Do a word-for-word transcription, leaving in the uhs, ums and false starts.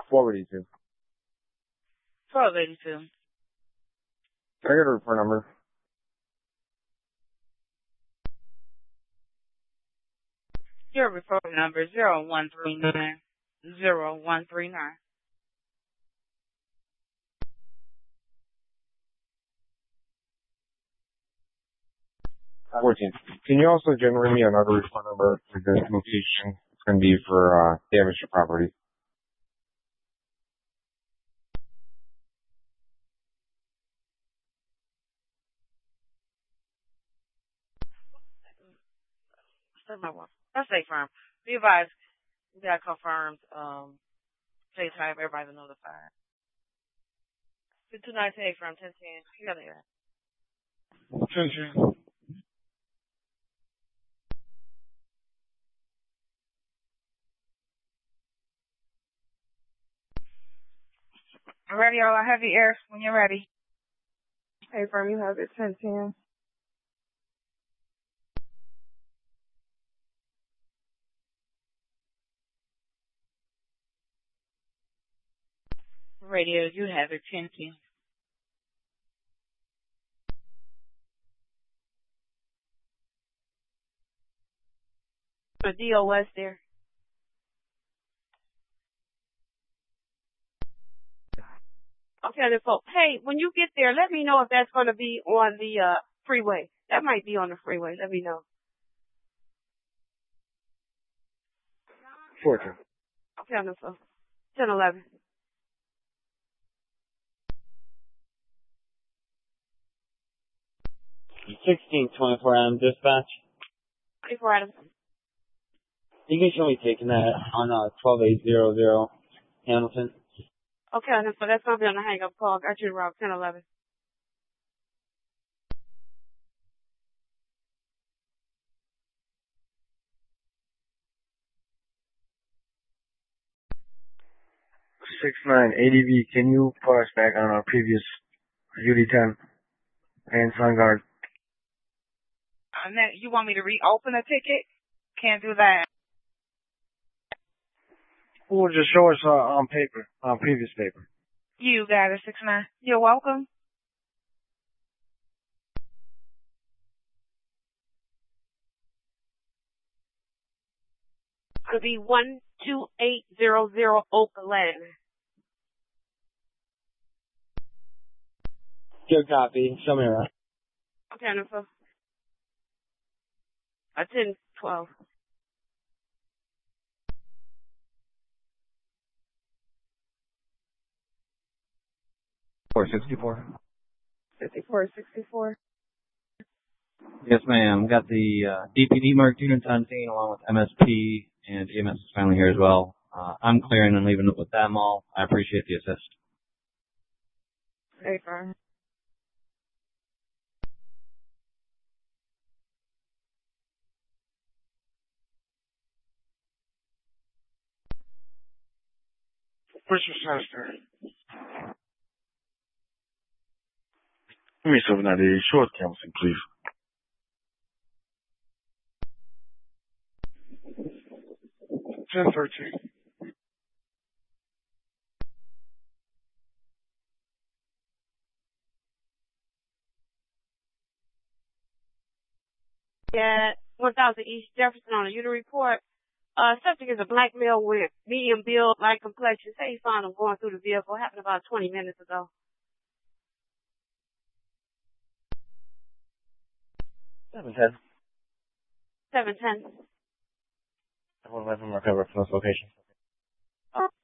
twelve eighty-two. twelve eighty-two. Can I get a report number? Your report number is zero one three nine zero one three nine. fourteen. Can you also generate me another report number for this location? It's going to be for uh, damage to property. That's State Farm. Be advised, we got confirmed. Um, State time, everybody's notified. two nine State Farm, ten ten. You got it. ten ten. Ready, all I have the air when you're ready. State Farm, you have it ten ten. Radio, you have it ten ten. For D O S there. Okay, then, folks. Hey, when you get there, let me know if that's going to be on the uh, freeway. That might be on the freeway. Let me know. fourteen. Okay, on the phone. ten eleven. sixteen twenty-four Adam dispatch. twenty-four Adam. You can show me taking that on uh, twelve eight hundred Hamilton. Okay, so that's going to be on the hang-up call. Got you, Rob, ten eleven. six nine A D V, can you put us back on our previous U D ten and SunGuard? Uh, you want me to reopen a ticket? Can't do that. Well, just show us uh, on paper, on previous paper. You got it, six nine. You're welcome. It'll be one two eight zero zero Oak Lane. Good copy. Show me around. Okay, Jennifer. I ten twelve. four sixty-four. fifty-four sixty-four. Yes, ma'am. Got the uh, D P D marked units on scene along with M S P, and E M S is finally here as well. Uh, I'm clearing and leaving it with them all. I appreciate the assist. Hey, fine. Where's your sister? Give me seven ninety-eight. Short Hamilton, please. ten thirteen. Yeah, one thousand East Jefferson on a unit report. Uh, subject is a black male with medium build, light complexion. Say he found him going through the vehicle. Happened about twenty minutes ago. seven ten. seven ten. I want to let them recover from this location. Oh.